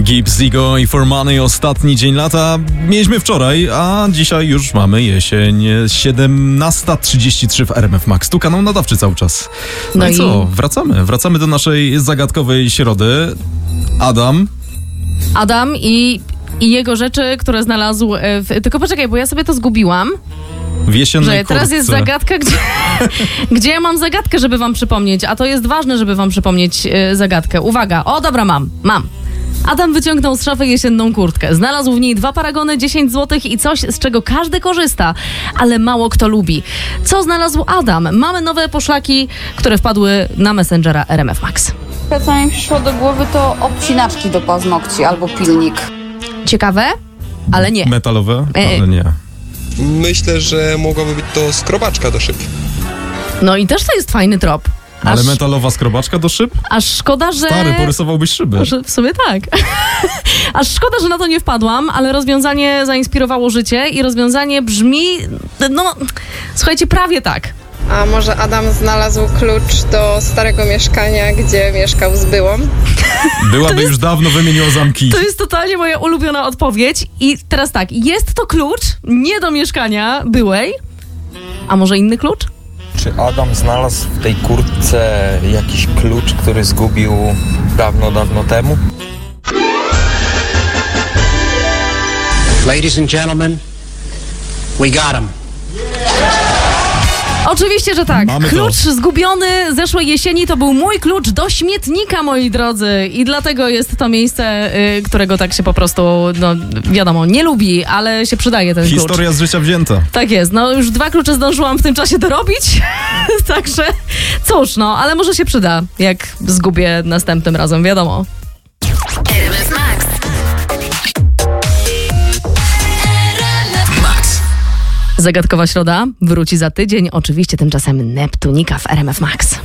Gibbs, Zigo i For Money, ostatni dzień lata. Mieliśmy wczoraj, a dzisiaj już mamy jesień. 17:33 w RMF Max. Tu kanał nadawczy cały czas. No i co? Wracamy do naszej zagadkowej środy. Adam i jego rzeczy, które znalazł Tylko poczekaj, bo ja sobie to zgubiłam. W jesiennej kurtce. Teraz jest zagadka, gdzie ja mam zagadkę, żeby wam przypomnieć, a to jest ważne, żeby wam przypomnieć zagadkę. Uwaga, dobra, mam. Adam wyciągnął z szafy jesienną kurtkę. Znalazł w niej 2 paragony, 10 zł i coś, z czego każdy korzysta, ale mało kto lubi. Co znalazł Adam? Mamy nowe poszlaki, które wpadły na Messengera RMF Max. Co mi przyszło do głowy, to obcinaczki do paznokci albo pilnik. Ciekawe, ale nie. Metalowe, ale nie. Myślę, że mogłaby być to skrobaczka do szyb. No i też to jest fajny trop. Ale metalowa skrobaczka do szyb? Aż szkoda, że... Stary, porysowałbyś szyby. W sumie tak. Aż szkoda, że na to nie wpadłam, ale rozwiązanie zainspirowało życie i rozwiązanie brzmi... słuchajcie, prawie tak. A może Adam znalazł klucz do starego mieszkania, gdzie mieszkał z byłą? Byłaby już dawno wymieniła zamki. To jest totalnie moja ulubiona odpowiedź. I teraz tak, jest to klucz nie do mieszkania byłej, a może inny klucz? Czy Adam znalazł w tej kurtce jakiś klucz, który zgubił dawno temu? Ladies and gentlemen, we got him. Oczywiście, że tak. Mamy klucz zgubiony zeszłej jesieni to był mój klucz do śmietnika, moi drodzy. I dlatego jest to miejsce, którego tak się po prostu, wiadomo, nie lubi, ale się przydaje ten klucz. Historia z życia wzięta. Tak jest. Już 2 klucze zdążyłam w tym czasie dorobić. Także cóż, ale może się przyda, jak zgubię następnym razem, wiadomo. Zagadkowa środa wróci za tydzień. Oczywiście tymczasem Neptunika w RMF Max.